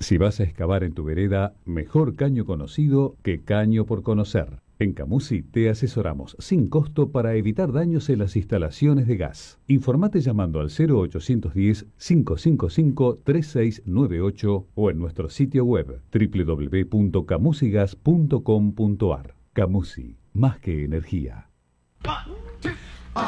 Si vas a excavar en tu vereda, mejor caño conocido que caño por conocer. En Camusi te asesoramos sin costo para evitar daños en las instalaciones de gas. Informate llamando al 0810-555-3698 o en nuestro sitio web www.camusigas.com.ar. Camusi, más que energía. 1,